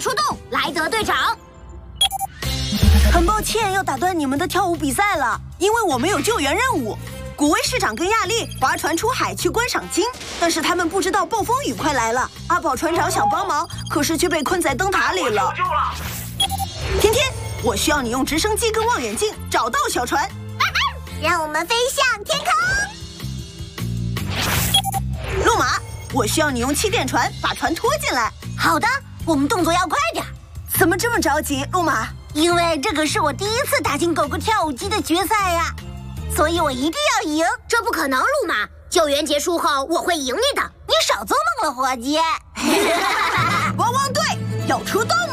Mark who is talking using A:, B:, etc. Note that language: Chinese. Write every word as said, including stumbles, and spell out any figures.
A: 出动，莱德队长。
B: 很抱歉要打断你们的跳舞比赛了，因为我们有救援任务。古威市长跟亚丽划船出海去观赏鲸，但是他们不知道暴风雨快来了。阿宝船长想帮忙，可是却被困在灯塔里了。天天，我需要你用直升机跟望远镜找到小船。
A: 让我们飞向天空。
B: 路马，我需要你用气垫船把船拖进来。
A: 好的，我们动作要快点。
B: 怎么这么着急，路马？
A: 因为这可是我第一次打进狗狗跳舞机的决赛呀、啊，所以我一定要赢。这不可能，路马！救援结束后我会赢你的。你少做梦了，伙计！
B: 汪汪队要出动